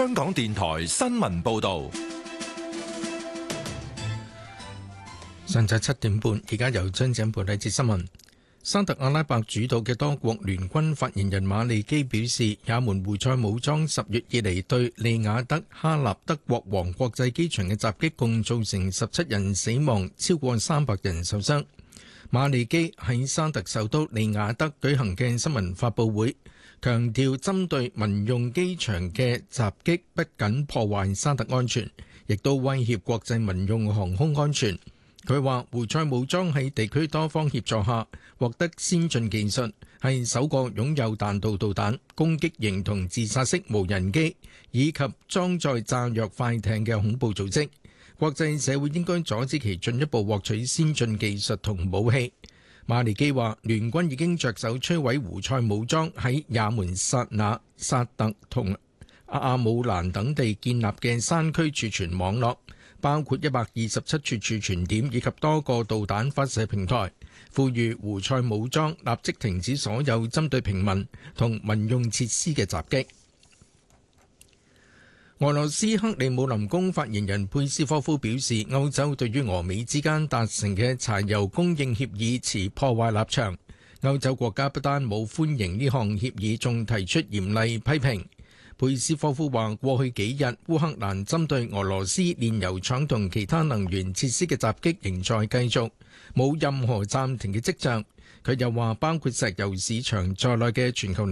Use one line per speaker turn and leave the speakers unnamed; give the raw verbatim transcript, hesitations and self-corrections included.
香港電台新聞報道。
上晝七點半，而家由張景報睇節新聞。沙特阿拉伯主導嘅多國聯軍發言人馬利基表示，也門胡塞武裝十月以嚟對利雅德哈納德國王國際機場嘅襲擊，共造成十七人死亡，超過三百人受傷。馬利基喺沙特首都利雅德舉行嘅新聞發佈會，強調針對民用機場嘅襲擊不僅破壞沙特安全，亦都威脅國際民用航空安全。佢話胡塞武裝喺地區多方協助下獲得先進技術，係首個擁有彈道導彈、攻擊型同自殺式無人機以及裝載炸藥快艇嘅恐怖組織。國際社會應該阻止其進一步獲取先進技術同武器。馬利基話，聯軍已經着手摧毀胡塞武裝喺也門薩那、薩特同阿姆蘭等地建立嘅山區儲存網絡，包括一百二十七處儲存點以及多個導彈發射平台，呼籲胡塞武裝立即停止所有針對平民同民用設施嘅襲擊。俄羅斯克里姆林宮發言人佩斯科夫表示，歐洲對於俄美之間達成嘅柴油供應協議持破壞立場。歐洲國家不單冇歡迎呢項協議，仲提出嚴厲批評。佩斯科夫話：過去幾日，烏克蘭針對俄羅斯煉油廠同其他能源設施嘅襲擊仍在繼續，冇任何暫停嘅跡象。佢又話，包括石油市場在內嘅全球